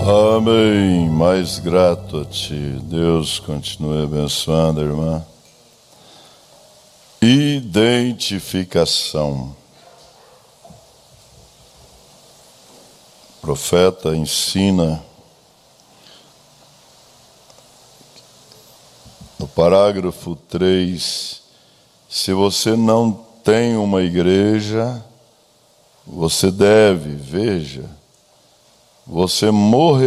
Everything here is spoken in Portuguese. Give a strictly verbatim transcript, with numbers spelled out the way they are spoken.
Amém. Mais grato a Ti. Deus continue abençoando a irmã. Identificação. O profeta ensina no parágrafo três, se você não tem uma igreja, você deve, veja, você morrer